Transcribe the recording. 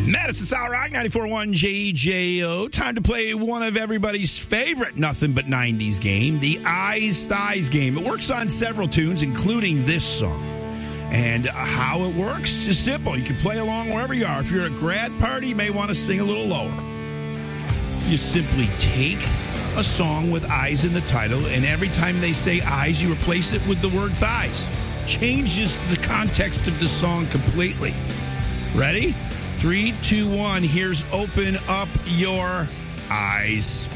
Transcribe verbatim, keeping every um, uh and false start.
Madison Solid Rock, ninety-four point one J J O. Time to play one of everybody's favorite nothing but nineties game, the Eyes Thighs game. It works on several tunes, including this song. And how it works is simple. You can play along wherever you are. If you're at a grad party, you may want to sing a little lower. You simply take a song with eyes in the title, and every time they say eyes, you replace it with the word thighs. Changes the context of the song completely. Ready? Three, two, one. Here's Open Up Your Eyes.